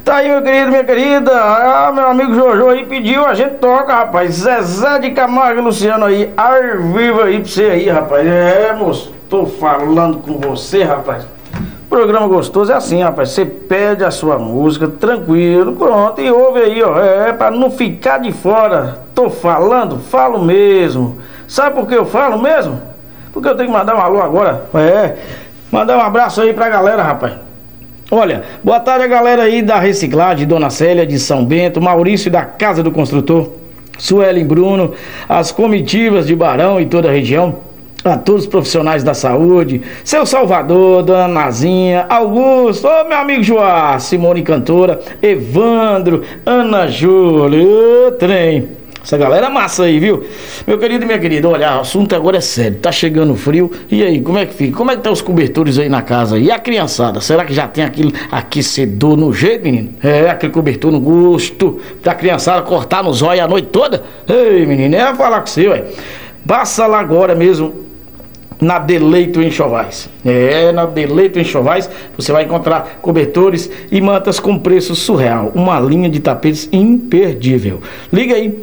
Tá aí, meu querido, minha querida. Meu amigo Jojo aí pediu, a gente toca, rapaz. Zezé de Camargo e Luciano aí, ao vivo aí pra você aí, rapaz. Moço, tô falando com você, rapaz. Programa gostoso é assim, rapaz. Você pede a sua música, tranquilo, pronto, e ouve aí, ó. Pra não ficar de fora. Tô falando, falo mesmo. Sabe por que eu falo mesmo? Porque eu tenho que mandar um alô agora. Mandar um abraço aí pra galera, rapaz. Olha, boa tarde a galera aí da Reciclagem, Dona Célia de São Bento, Maurício da Casa do Construtor, Suelen Bruno, as comitivas de Barão e toda a região, a todos os profissionais da saúde, seu Salvador, Dona Nazinha, Augusto, meu amigo Joá, Simone Cantora, Evandro, Ana Júlia, trem. Essa galera é massa aí, viu? Meu querido e minha querida, olha, o assunto agora é sério. Tá chegando frio. E aí, como é que fica? Como é que tá os cobertores aí na casa? E a criançada? Será que já tem aquele aquecedor no jeito, menino? Aquele cobertor no gosto. Pra criançada cortar nos olhos a noite toda? Ei, menino, falar com você, ué. Passa lá agora mesmo na Deleito Enxovais. Na Deleito Enxovais você vai encontrar cobertores e mantas com preço surreal. Uma linha de tapetes imperdível. Liga aí,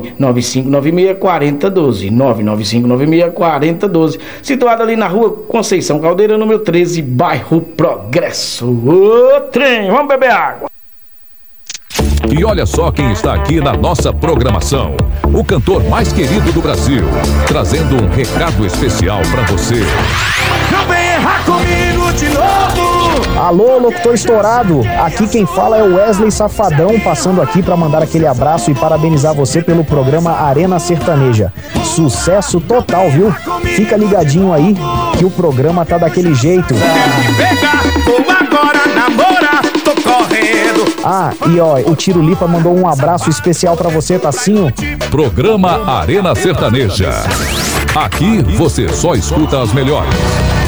995964012. 995964012. Situado ali na rua Conceição Caldeira, número 13, bairro Progresso. Ô, trem, vamos beber água. E olha só quem está aqui na nossa programação. O cantor mais querido do Brasil, trazendo um recado especial pra você. Não vem errar comigo de novo! Alô, locutor estourado! Aqui quem fala é o Wesley Safadão, passando aqui para mandar aquele abraço e parabenizar você pelo programa Arena Sertaneja. Sucesso total, viu? Fica ligadinho aí que o programa tá daquele jeito. Pegar, vou agora namorar, tô correndo. Ah, e ó, o Tiro Lipa mandou um abraço especial pra você, Tacinho. Programa Arena Sertaneja. Aqui você só escuta as melhores.